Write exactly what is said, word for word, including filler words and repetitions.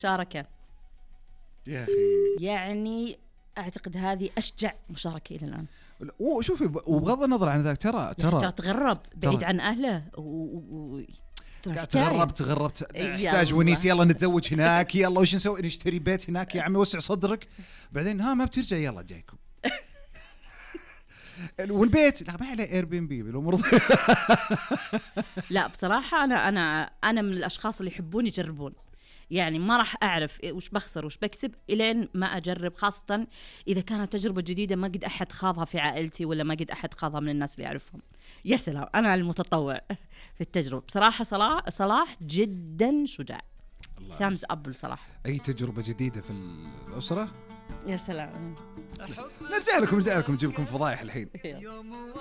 مشاركة يا أخي يعني أعتقد هذه أشجع مشاركة إلى الآن. وشوفي وبغض النظر عن ذاك ترى ترى ترى تغرب بعيد عن أهله و... و... تغربت تغربت نحتاج ونيس يلا نتزوج هناك يلا وش نسوي نشتري بيت هناك يا عمي وسع صدرك بعدين ها ما بترجع يلا جايكم والبيت لا ما عليه اير بي ام بي بالامور. لا بصراحة أنا أنا أنا من الأشخاص اللي يحبون يجربون يعني ما راح أعرف وش بخسر وش بكسب إلين ما أجرب خاصة إذا كانت تجربة جديدة ما قد أحد خاضها في عائلتي ولا ما قد أحد خاضها من الناس اللي أعرفهم. يا سلام أنا المتطوع في التجربة بصراحة. صلاح صلاح جدا شجاع ثامز أب لصلاح. أي تجربة جديدة في الأسرة يا سلام نرجع لكم نرجع لكم نجيب لكم فضايح الحين.